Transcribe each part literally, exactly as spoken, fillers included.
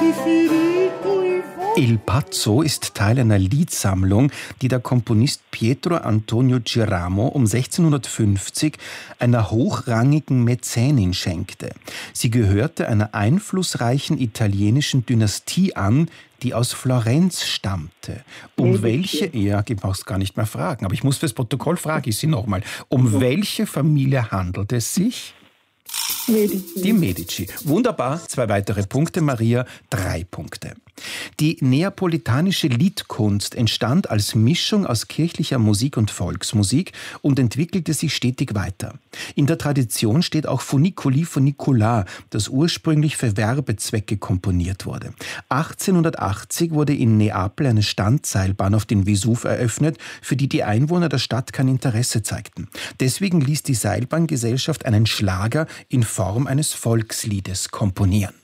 Il Pazzo ist Teil einer Liedsammlung, die der Komponist Pietro Antonio Giramo um sechzehnhundertfünfzig einer hochrangigen Mäzenin schenkte. Sie gehörte einer einflussreichen italienischen Dynastie an, die aus Florenz stammte. Um Medici. welche, ja, ich brauch's gar nicht mehr fragen, aber ich muss fürs Protokoll fragen, ich Sie nochmal, um mhm. welche Familie handelt es sich? Medici. Die Medici. Wunderbar, zwei weitere Punkte, Maria, drei Punkte. Die neapolitanische Liedkunst entstand als Mischung aus kirchlicher Musik und Volksmusik und entwickelte sich stetig weiter. In der Tradition steht auch Funiculi Funicular, das ursprünglich für Werbezwecke komponiert wurde. achtzehnhundertachtzig wurde in Neapel eine Standseilbahn auf den Vesuv eröffnet, für die die Einwohner der Stadt kein Interesse zeigten. Deswegen ließ die Seilbahngesellschaft einen Schlager in Form eines Volksliedes komponieren.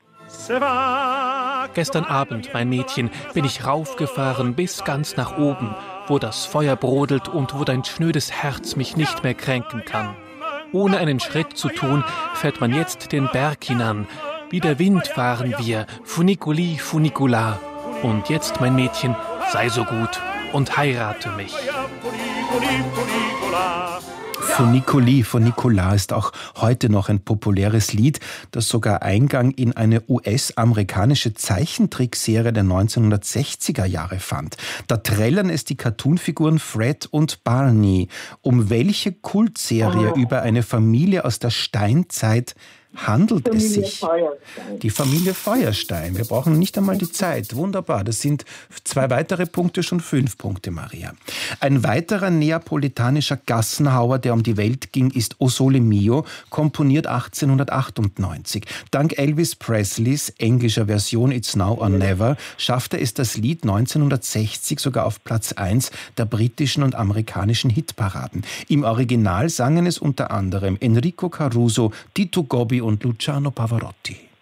Gestern Abend, mein Mädchen, bin ich raufgefahren bis ganz nach oben, wo das Feuer brodelt und wo dein schnödes Herz mich nicht mehr kränken kann. Ohne einen Schritt zu tun, fährt man jetzt den Berg hinan. Wie der Wind fahren wir, Funiculi Funicular. Und jetzt, mein Mädchen, sei so gut und heirate mich. Funiculi Funicular ist auch heute noch ein populäres Lied, das sogar Eingang in eine U S-amerikanische Zeichentrickserie der neunzehnhundertsechziger Jahre fand. Da trällern es die Cartoonfiguren Fred und Barney. Um welche Kultserie oh. über eine Familie aus der Steinzeit handelt Familie es sich? Feuerstein. Die Familie Feuerstein. Wir brauchen nicht einmal die Zeit. Wunderbar. Das sind zwei weitere Punkte, schon fünf Punkte, Maria. Ein weiterer neapolitanischer Gassenhauer, der um die Welt ging, ist O Sole Mio, komponiert achtzehnhundertachtundneunzig. Dank Elvis Presleys englischer Version It's Now or Never schaffte es das Lied neunzehnhundertsechzig sogar auf Platz eins der britischen und amerikanischen Hitparaden. Im Original sangen es unter anderem Enrico Caruso, Tito Gobbi und Luciano Pavarotti.